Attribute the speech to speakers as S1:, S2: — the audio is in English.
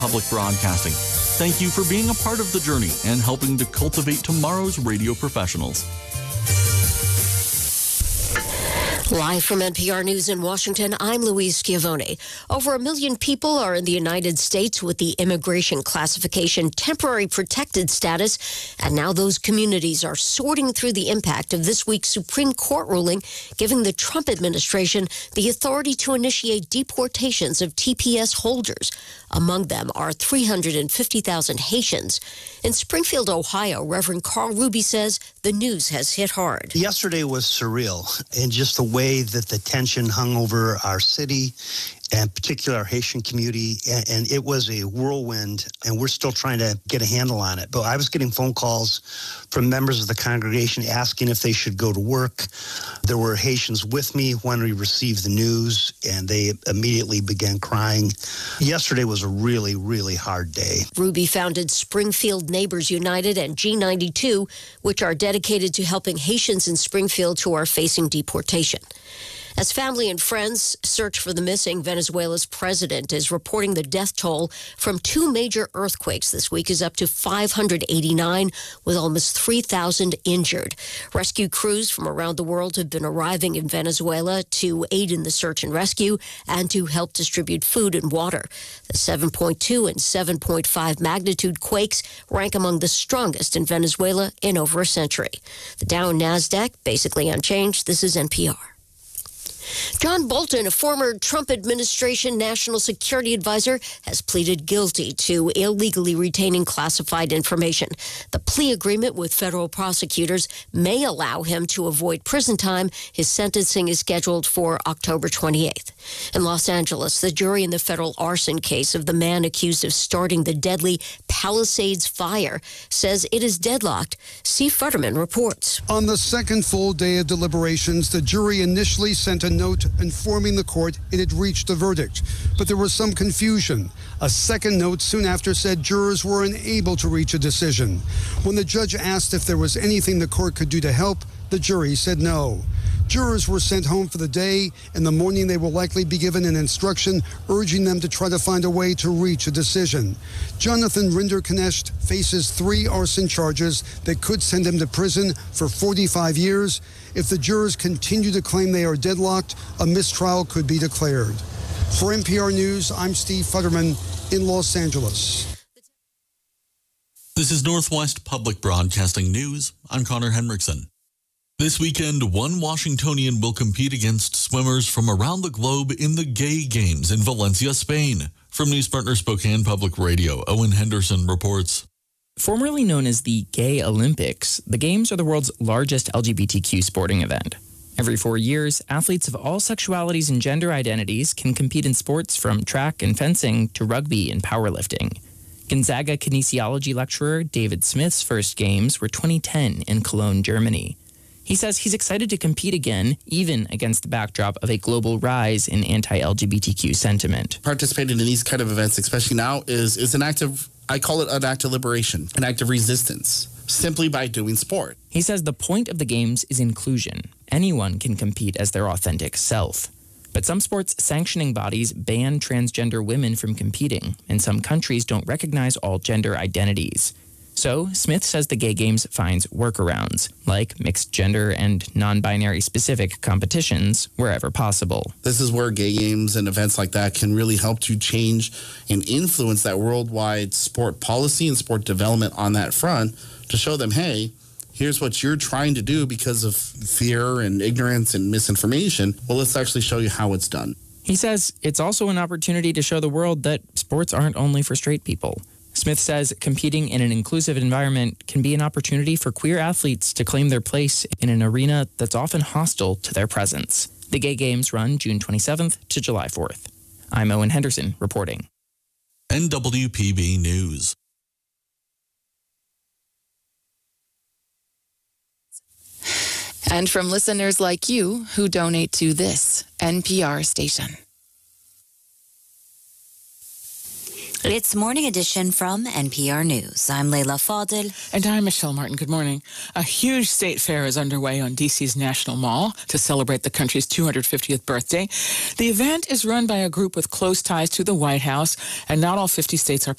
S1: Public Broadcasting. Thank you for being a part of the journey and helping to cultivate tomorrow's radio professionals.
S2: Live from NPR News in Washington, I'm Louise Schiavone. Over 1 million people are in the United States with the immigration classification temporary protected status, and now those communities are sorting through the impact of this week's Supreme Court ruling, giving the Trump administration the authority to initiate deportations of TPS holders. Among them are 350,000 Haitians. In Springfield, Ohio, Reverend Carl Ruby says the news has hit hard.
S3: Yesterday was surreal, and just the way that the tension hung over our city, and particularly our Haitian community, and it was a whirlwind, and we're still trying to get a handle on it. But I was getting phone calls from members of the congregation asking if they should go to work. There were Haitians with me when we received the news, and they immediately began crying. Yesterday was a really, really hard day.
S2: Ruby founded Springfield Neighbors United and G92, which are dedicated to helping Haitians in Springfield who are facing deportation. As family and friends search for the missing, Venezuela's president is reporting the death toll from 2 major earthquakes this week is up to 589, with almost 3,000 injured. Rescue crews from around the world have been arriving in Venezuela to aid in the search and rescue and to help distribute food and water. The 7.2 and 7.5 magnitude quakes rank among the strongest in Venezuela in over a century. The Dow and NASDAQ basically unchanged. This is NPR. John Bolton, a former Trump administration national security advisor, has pleaded guilty to illegally retaining classified information. The plea agreement with federal prosecutors may allow him to avoid prison time. His sentencing is scheduled for October 28th. In Los Angeles, the jury in the federal arson case of the man accused of starting the deadly Palisades fire says it is deadlocked. Steve Futterman reports.
S4: On the second full day of deliberations, the jury initially sent a note informing the court it had reached a verdict, but there was some confusion. A second note soon after said jurors were unable to reach a decision. When the judge asked if there was anything the court could do to help, the jury said no. Jurors were sent home for the day. In the morning, they will likely be given an instruction urging them to try to find a way to reach a decision. Jonathan Rinderknecht faces 3 arson charges that could send him to prison for 45 years. If the jurors continue to claim they are deadlocked, a mistrial could be declared. For NPR News, I'm Steve Futterman in Los Angeles.
S1: This is Northwest Public Broadcasting News. I'm Connor Henriksen. This weekend, one Washingtonian will compete against swimmers from around the globe in the Gay Games in Valencia, Spain. From News Partner Spokane Public Radio, Owen Henderson reports.
S5: Formerly known as the Gay Olympics, the Games are the world's largest LGBTQ sporting event. Every 4 years, athletes of all sexualities and gender identities can compete in sports from track and fencing to rugby and powerlifting. Gonzaga kinesiology lecturer David Smith's first Games were 2010 in Cologne, Germany. He says he's excited to compete again, even against the backdrop of a global rise in anti-LGBTQ sentiment.
S6: Participating in these kind of events, especially now, is an act of, I call it an act of liberation, an act of resistance, simply by doing sport.
S5: He says the point of the Games is inclusion. Anyone can compete as their authentic self. But some sports sanctioning bodies ban transgender women from competing, and some countries don't recognize all gender identities. So, Smith says the Gay Games finds workarounds, like mixed gender and non-binary specific competitions wherever possible.
S6: This is where Gay Games and events like that can really help to change and influence that worldwide sport policy and sport development on that front to show them, hey, here's what you're trying to do because of fear and ignorance and misinformation. Well, let's actually show you how it's done.
S5: He says it's also an opportunity to show the world that sports aren't only for straight people. Smith says competing in an inclusive environment can be an opportunity for queer athletes to claim their place in an arena that's often hostile to their presence. The Gay Games run June 27th to July 4th. I'm Owen Henderson reporting.
S1: NWPB News.
S7: And from listeners like you who donate to this NPR station.
S8: It's Morning Edition from NPR News. I'm Leila Fadel.
S9: And I'm Michelle Martin. Good morning. A huge state fair is underway on D.C.'s National Mall to celebrate the country's 250th birthday. The event is run by a group with close ties to the White House, and not all 50 states are